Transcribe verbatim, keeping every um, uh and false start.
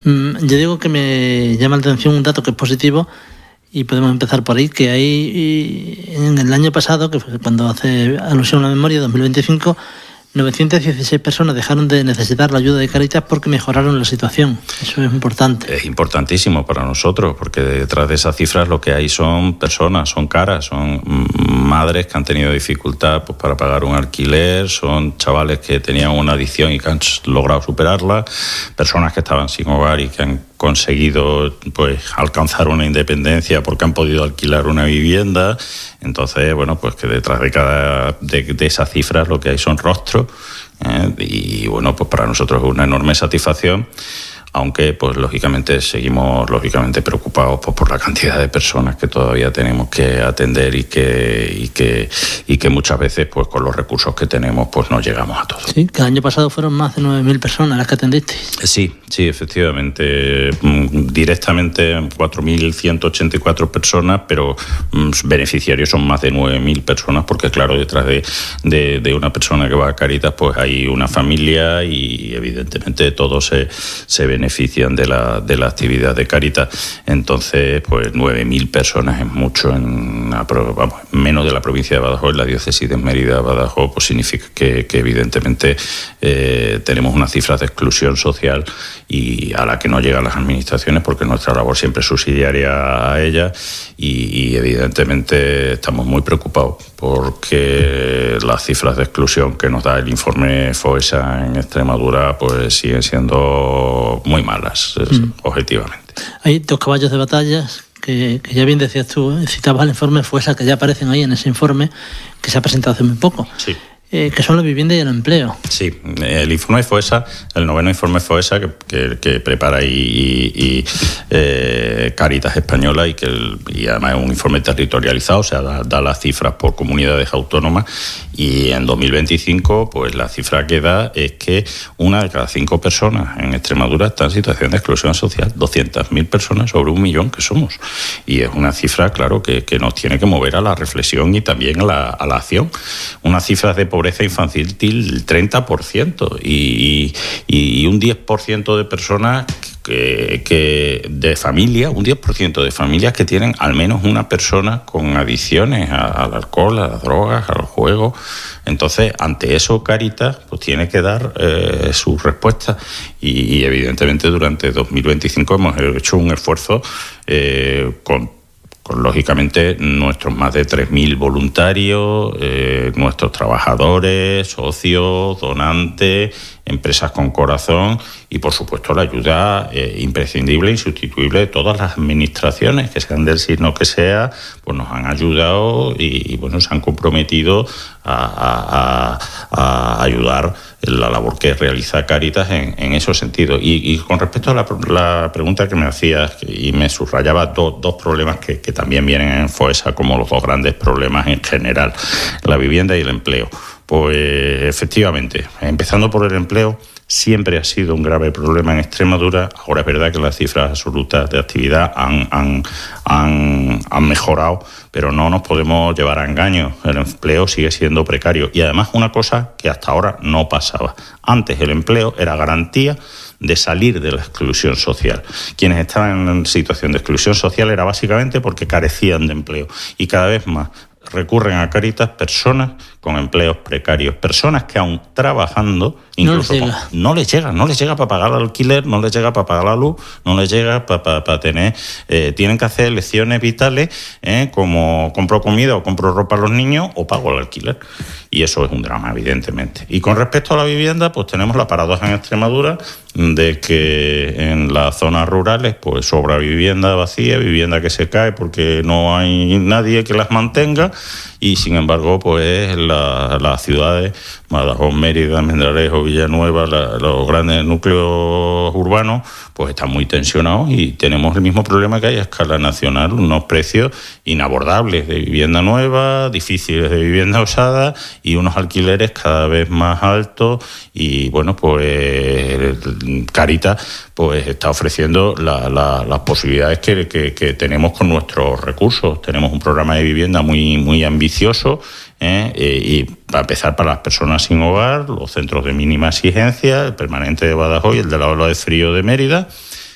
Yo digo que me llama la atención un dato que es positivo y podemos empezar por ahí, que hay en el año pasado, que fue cuando hace alusión a la memoria, dos mil veinticinco, novecientas dieciséis personas dejaron de necesitar la ayuda de Cáritas porque mejoraron la situación. Eso es importante. Es importantísimo para nosotros, porque detrás de esas cifras lo que hay son personas, son caras, son madres que han tenido dificultad pues, para pagar un alquiler, son chavales que tenían una adicción y que han logrado superarla, personas que estaban sin hogar y que han conseguido pues alcanzar una independencia porque han podido alquilar una vivienda. Entonces, bueno, pues que detrás de cada de, de esas cifras lo que hay son rostros, ¿eh? Y bueno, pues para nosotros es una enorme satisfacción, aunque pues lógicamente seguimos lógicamente preocupados pues, por la cantidad de personas que todavía tenemos que atender y que y que y que muchas veces pues con los recursos que tenemos pues no llegamos a todos. Sí, que el año pasado fueron más de nueve mil personas las que atendisteis. Sí, sí, efectivamente, directamente cuatro mil ciento ochenta y cuatro personas, pero beneficiarios son más de nueve mil personas, porque claro, detrás de, de, de una persona que va a Cáritas pues hay una familia y evidentemente todos se, se benefician benefician de la, de la actividad de Cáritas. Entonces, pues nueve mil personas es mucho, en vamos, menos de la provincia de Badajoz, en la diócesis de Mérida-Badajoz, pues significa que, que evidentemente eh, tenemos unas cifras de exclusión social y a la que no llegan las administraciones, porque nuestra labor siempre es subsidiaria a ellas y, y evidentemente estamos muy preocupados porque las cifras de exclusión que nos da el informe FOESA en Extremadura pues siguen siendo muy malas, mm. objetivamente. Hay dos caballos de batallas que, que ya bien decías tú, citabas el informe FOESA, que ya aparecen ahí en ese informe que se ha presentado hace muy poco. Sí. Eh, que son la vivienda y el empleo. Sí, el informe FOESA, el noveno informe FOESA que, que, que prepara y, y, y eh, Cáritas Española y que el, y además es un informe territorializado, o sea, da, da las cifras por comunidades autónomas, y en dos mil veinticinco pues la cifra que da es que una de cada cinco personas en Extremadura está en situación de exclusión social, doscientas mil personas sobre un millón que somos, y es una cifra, claro, que, que nos tiene que mover a la reflexión y también a la, a la acción. Unas cifras de pobreza infantil el treinta por ciento y, y, y un diez por ciento de personas que, que de familia, un diez por ciento de familias que tienen al menos una persona con adicciones a, al alcohol, a las drogas, al juego. Entonces, ante eso, Cáritas pues tiene que dar eh, su respuesta y, y evidentemente durante dos mil veinticinco hemos hecho un esfuerzo eh, con Con, lógicamente, nuestros más de tres mil voluntarios, eh, nuestros trabajadores, socios, donantes, empresas con corazón y, por supuesto, la ayuda eh, imprescindible, insustituible de todas las administraciones, que sean del signo que sea, pues nos han ayudado y, y bueno, se han comprometido a, a, a, a ayudar en la labor que realiza Cáritas en, en esos sentidos. Y, y con respecto a la, la pregunta que me hacías, y me subrayaba do, dos problemas que, que también vienen en FOESA como los dos grandes problemas en general, la vivienda y el empleo. Pues efectivamente, empezando por el empleo, siempre ha sido un grave problema en Extremadura. Ahora es verdad que las cifras absolutas de actividad han, han, han, han mejorado, pero no nos podemos llevar a engaños. El empleo sigue siendo precario. Y además una cosa que hasta ahora no pasaba. Antes el empleo era garantía de salir de la exclusión social. Quienes estaban en situación de exclusión social era básicamente porque carecían de empleo. Y cada vez más recurren a Cáritas personas con empleos precarios, personas que aún trabajando incluso no les llega, con, no les llega, no les llega para pagar el alquiler, no les llega para pagar la luz, no les llega para, para, para tener, eh, tienen que hacer elecciones vitales, eh, como compro comida o compro ropa a los niños o pago el alquiler, y eso es un drama, evidentemente. Y con respecto a la vivienda, pues tenemos la paradoja en Extremadura de que en las zonas rurales pues sobra vivienda vacía, vivienda que se cae porque no hay nadie que las mantenga, y sin embargo pues las la ciudades, Badajoz, Mérida, Almendralejo, Villanueva, la, los grandes núcleos urbanos pues están muy tensionados y tenemos el mismo problema que hay a escala nacional, unos precios inabordables de vivienda nueva, difíciles de vivienda usada y unos alquileres cada vez más altos. Y bueno, pues Cáritas pues está ofreciendo la, la, las posibilidades que, que, que tenemos con nuestros recursos. Tenemos un programa de vivienda muy, muy ambicioso, ¿eh? y para empezar, para las personas sin hogar, los centros de mínima exigencia, el permanente de Badajoz y el de la ola de frío de Mérida,